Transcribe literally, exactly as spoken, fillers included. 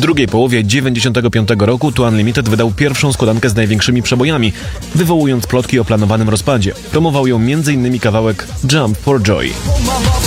drugiej połowie dziewięćdziesiątego piątego roku To Unlimited wydał pierwszą składankę z największymi przebojami, wywołując plotki o planowanym rozpadzie. Promował ją m.in. kawałek Jump for Joy.